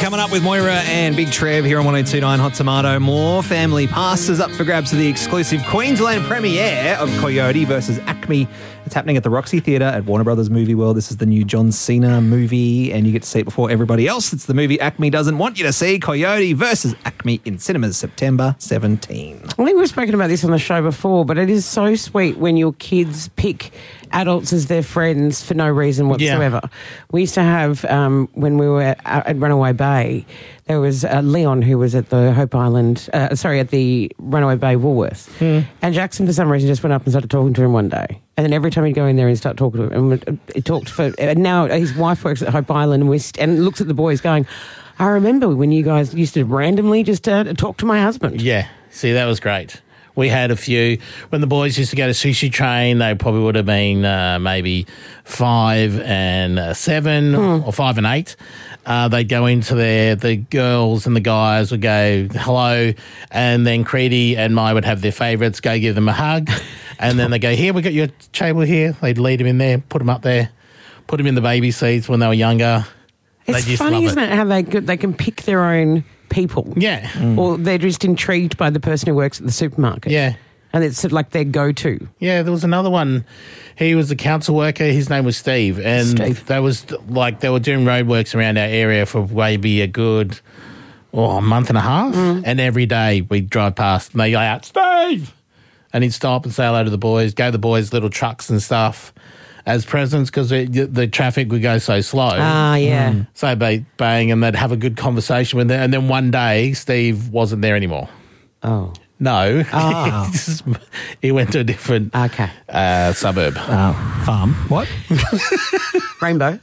Coming up with Moira and Big Trev here on 102.9 Hot Tomato. More family passes up for grabs for the exclusive Queensland premiere of Coyote versus Acme. It's happening at the Roxy Theatre at Warner Brothers Movie World. This is the new John Cena movie, and you get to see it before everybody else. It's the movie Acme doesn't want you to see. Coyote versus Acme in cinemas September 17. I think we've spoken about this on the show before, but it is so sweet when your kids pick adults as their friends for no reason whatsoever. Yeah. We used to have, when we were at Runaway Bay, there was Leon who was at the at the Runaway Bay Woolworths. And Jackson, for some reason, just went up and started talking to him one day. And then every time he'd go in there and start talking to him, and he talked for. And now his wife works at Hope Island and looks at the boys going, I remember when you guys used to randomly just talk to my husband. Yeah, see, that was great. We had a few. When the boys used to go to Sushi Train, they probably would have been maybe 5 and 7 or 5 and 8. They'd go into there. The girls and the guys would go, hello, and then Creedy and Mai would have their favourites, go give them a hug, and then they go, here, we got your table here. They'd lead them in there, put them up there, put them in the baby seats when they were younger. It's funny, isn't it, how they can pick their own people. Yeah. Or they're just intrigued by the person who works at the supermarket. Yeah. And it's like their go-to. Yeah, there was another one. He was a council worker. His name was Steve. And they were doing roadworks around our area for maybe a good a month and a half. And every day we'd drive past and they'd go out, Steve! And he'd stop and say hello to the boys, go to the boys' little trucks and stuff as presents because the traffic would go so slow. Yeah. So bang, and they'd have a good conversation with them. And then one day, Steve wasn't there anymore. Oh. No. He went to a different suburb. Farm. What? Rainbow.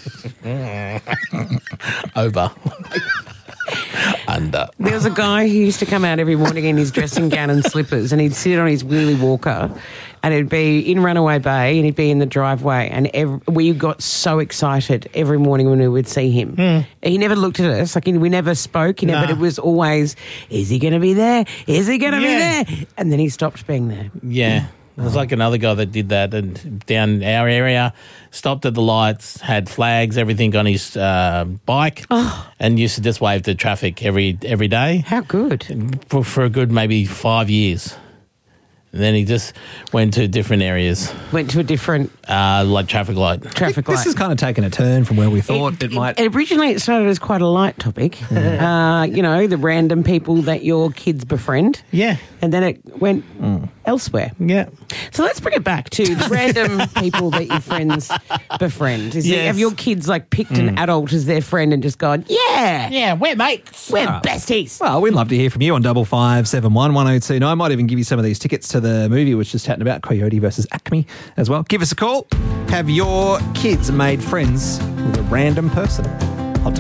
Over. Under. There was a guy who used to come out every morning in his dressing gown and slippers, and he'd sit on his wheelie walker, and it'd be in Runaway Bay, and he'd be in the driveway, and we got so excited every morning when we would see him. He never looked at us, we never spoke, but it was always, is he going to be there? Is he going to be there? And then he stopped being there. Yeah. There was another guy that did that and down our area, stopped at the lights, had flags, everything on his bike, and used to just wave to traffic every day. How good. For a good maybe 5 years. And then he just went to different areas. Went to a different... traffic light. This has kind of taken a turn from where we thought it might... Originally, it started as quite a light topic. The random people that your kids befriend. Yeah. And then it went elsewhere. Yeah. So let's bring it back to the random people that your friends befriend. Have your kids picked an adult as their friend and just gone, yeah, we're mates. We're besties. Well, we'd love to hear from you on 5571 1029. I might even give you some of these tickets to the movie which is chatting about Coyote versus Acme as well. Give us a call. Have your kids made friends with a random person?